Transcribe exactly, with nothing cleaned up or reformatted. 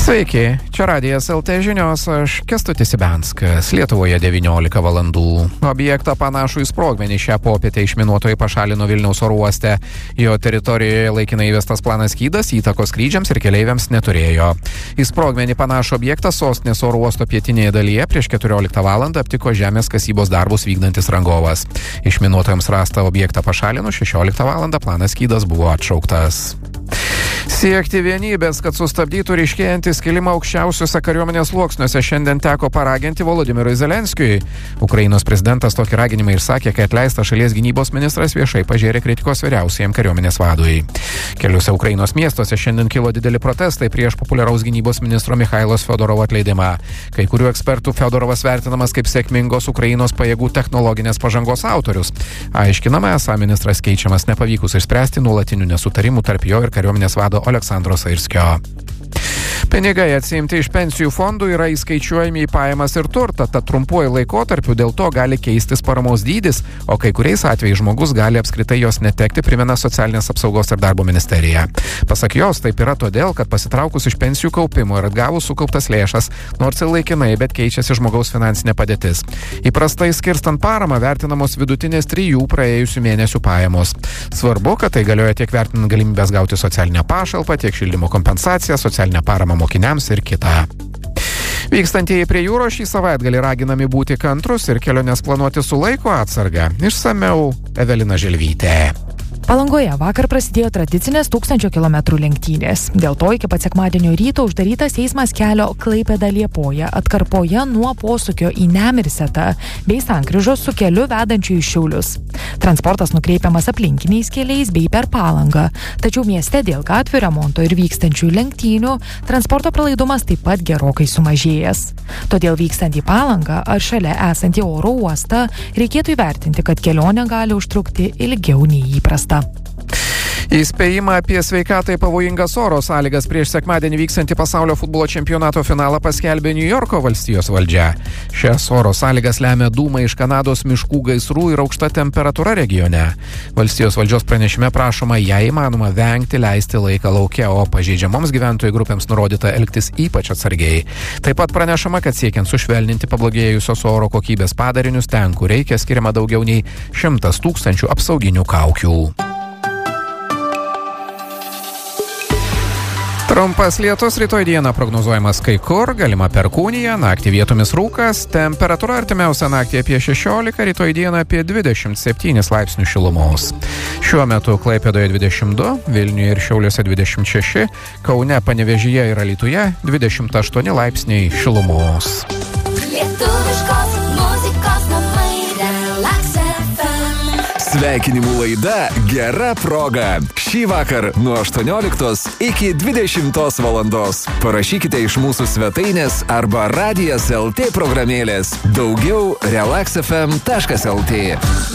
Sveiki, čia Radijas L T žinios, aš Kęstutis Ibenskas. Lietuvoje devyniolika valandų. Objektą panašų į sprogmenį šią popietę išminuotojai pašalino Vilniaus oro uoste. Jo teritorijoje laikinai įvestas planas skydas įtakos skrydžiams ir keleiviams neturėjo. Į sprogmenį panašų objektą sostinės oro uosto pietinėje dalyje prieš keturioliktą valandą aptiko žemės kasybos darbus vykdantis rangovas. Išminuotojams rastą objektą pašalinus šešioliktą valandą planas skydas buvo atšauktas. Siekti vienybės, kad sustabdytų ryškėjantį skilimą aukščiausiuose kariuomenės sluoksniuose, šiandien teko paraginti Volodymyrui Zelenskiui. Ukrainos prezidentas tokį raginimą išsakė, kai atleistas šalies gynybos ministras viešai pažėrė kritikos vyriausiajam kariuomenės vadui. Keliuose Ukrainos miestuose šiandien kilo dideli protestai prieš populiaraus gynybos ministro Michailos Fiodorovo atleidimą. Kai kurių ekspertų Fiodorovas vertinamas kaip sėkmingos Ukrainos pajėgų technologinės pažangos autorius. Aiškinama, esą ministras keičiamas nepavykus išspręsti nuolatinių nesutarimų tarp jo ir kariuomenės vado Aleksandro Sairskio. Pinigai atsiimti iš pensijų fondų yra įskaičiuojami į pajamas ir turtą, tad trumpuoju laikotarpiu dėl to gali keistis paramos dydis, o kai kuriais atvejais žmogus gali apskritai jos netekti, primena Socialinės apsaugos ir darbo ministerija. Pasak jos, taip yra todėl, kad pasitraukus iš pensijų kaupimo ir atgavus sukauptas lėšas, nors ir laikinai, bet keičiasi žmogaus finansinė padėtis. Įprastai skirstant paramą vertinamos vidutinės trijų praėjusių mėnesių pajamos. Svarbu, kad tai galioja tiek vertinant galimybės gauti socialinę pašalpą, tiek šildymo kompensaciją, socialinę paramą mokiniams ir kitą. Vykstantieji prie jūros šį savaitgalį raginami būti kantrus ir keliones planuoti su laiko atsarga. Išsamiau Evelina Želvytė. Palangoje vakar prasidėjo tradicinės tūkstančio kilometrų lenktynės. Dėl to iki pat sekmadienio ryto uždarytas eismas kelio Klaipėda-Liepoja atkarpoje nuo posūkio į Nemirsetą bei sankryžos su keliu vedančiu į Šiaulius. Transportas nukreipiamas aplinkiniais keliais bei per Palangą. Tačiau mieste dėl gatvių remonto ir vykstančių lenktynių transporto pralaidumas taip pat gerokai sumažėjęs. Todėl vykstant į Palangą ar šalia esantį oro uostą reikėtų įvertinti, kad kelionė gali užtrukti ilgiau nei įprasta. Įspėjimą apie sveikatai pavojingas oro sąlygas prieš sekmadienį vyksantį pasaulio futbolo čempionato finalą paskelbė New Yorko valstijos valdžia. Šias oro sąlygas lemia dūmai iš Kanados miškų gaisrų ir aukšta temperatūra regione. Valstijos valdžios pranešime prašoma, jei įmanoma, vengti leisti laiką lauke, o pažeidžiamoms gyventojų grupėms nurodyta elgtis ypač atsargiai. Taip pat pranešama, kad siekiant sušvelninti pablogėjusios oro kokybės padarinius ten, kur reikia, skiriama daugiau nei šimtas tūkstančių apsauginių kaukių. Trumpas lietus rytoj dieną prognozuojamas kai kur, galima perkūnija, naktį vietomis rūkas, temperatūra artimiausią naktį apie šešiolika, rytoj dieną apie dvidešimt septynis laipsnių šilumos. Šiuo metu Klaipėdoje dvidešimt du, Vilniuje ir Šiauliuose dvidešimt šeši, Kaune, Panevėžyje ir Alytuje dvidešimt aštuoni laipsniai šilumos. Lietuviškos muzikos namai Relax F M. Sveikinimų laida Gera proga. Šį vakar nuo aštuonioliktos iki dvidešimtos valandos. Parašykite iš mūsų svetainės arba Radijas L T programėlės. Daugiau relax f m taškas l t.